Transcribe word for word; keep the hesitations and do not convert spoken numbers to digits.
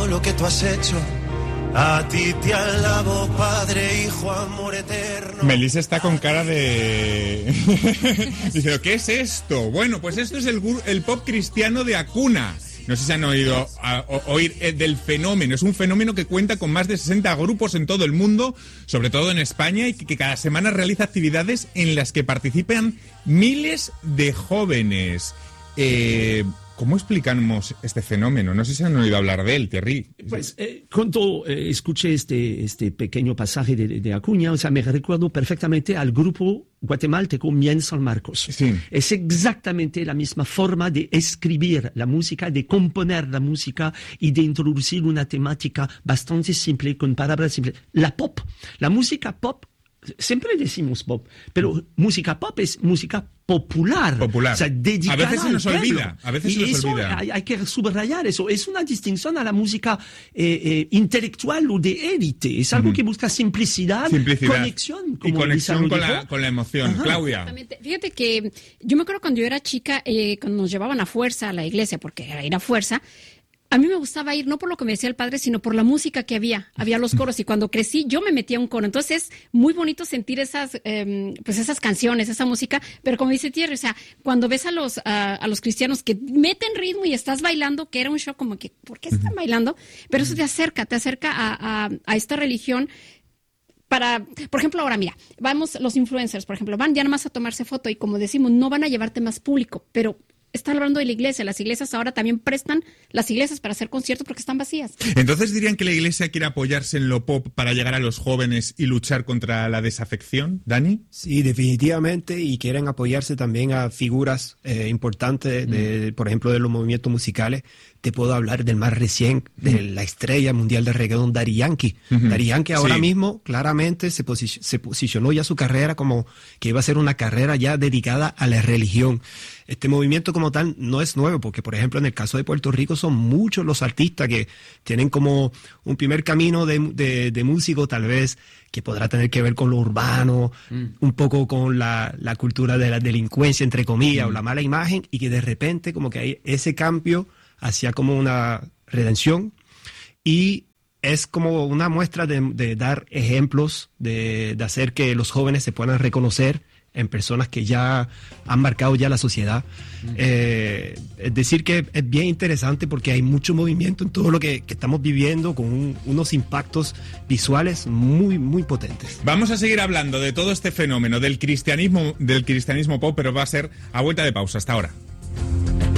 lo que tú has hecho. A ti te alabo, Padre, Hijo, amor eterno. Melissa está con cara de... Dice, ¿qué es esto? Bueno, pues esto es el, el pop cristiano de Acuna. No sé si han oído a, o, oír del fenómeno. Es un fenómeno que cuenta con más de sesenta grupos en todo el mundo, sobre todo en España, y que, que cada semana realiza actividades en las que participan miles de jóvenes. Eh... ¿Cómo explicamos este fenómeno? No sé si han oído hablar de él, Thierry. Pues eh, cuando eh, escuché este, este pequeño pasaje de, de Acuña, o sea, me recuerdo perfectamente al grupo guatemalteco Mien San Marcos. Sí. Es exactamente la misma forma de escribir la música, de componer la música y de introducir una temática bastante simple, con palabras simples. La pop, la música pop, siempre decimos pop, pero música pop es música popular. Popular. O sea, dedicada a veces se nos al pueblo. olvida. A veces y se nos eso olvida. Hay, hay que subrayar eso. Es una distinción a la música eh, eh, intelectual o de élite. Es algo uh-huh. que busca simplicidad, simplicidad, conexión. Como y conexión con dijo. la, con la emoción. Ajá. Claudia. Fíjate que yo me acuerdo cuando yo era chica, eh, cuando nos llevaban a fuerza a la iglesia, porque era ir a fuerza, a mí me gustaba ir no por lo que me decía el padre, sino por la música que había. Había los coros y cuando crecí yo me metía a un coro. Entonces es muy bonito sentir esas, eh, pues esas canciones, esa música. Pero como dice Thierry, o sea, cuando ves a los a, a los cristianos que meten ritmo y estás bailando, que era un shock como que, ¿por qué están bailando? Pero eso te acerca, te acerca a, a, a esta religión. Para, por ejemplo, ahora mira, vamos los influencers, por ejemplo, van ya nada más a tomarse foto y como decimos, no van a llevarte más público, pero está hablando de la iglesia. Las iglesias ahora también prestan las iglesias para hacer conciertos porque están vacías. Entonces, ¿dirían que la iglesia quiere apoyarse en lo pop para llegar a los jóvenes y luchar contra la desafección? ¿Dani? Sí, definitivamente, y quieren apoyarse también a figuras eh, importantes, de, mm. por ejemplo, de los movimientos musicales. Te puedo hablar del más recién, de la estrella mundial de reggaetón, Daddy Yankee. Uh-huh. Daddy Yankee ahora sí. mismo claramente se, posi- se posicionó ya su carrera como que iba a ser una carrera ya dedicada a la religión. Este movimiento como tal no es nuevo, porque por ejemplo en el caso de Puerto Rico son muchos los artistas que tienen como un primer camino de, de, de músico tal vez que podrá tener que ver con lo urbano, mm. un poco con la, la cultura de la delincuencia entre comillas mm. o la mala imagen, y que de repente como que hay ese cambio hacia como una redención, y es como una muestra de, de dar ejemplos, de, de hacer que los jóvenes se puedan reconocer en personas que ya han marcado ya la sociedad. Uh-huh. Eh, es decir que es bien interesante porque hay mucho movimiento en todo lo que, que estamos viviendo, con un, unos impactos visuales muy, muy potentes. Vamos a seguir hablando de todo este fenómeno del cristianismo, del cristianismo pop, pero va a ser a vuelta de pausa. Hasta ahora.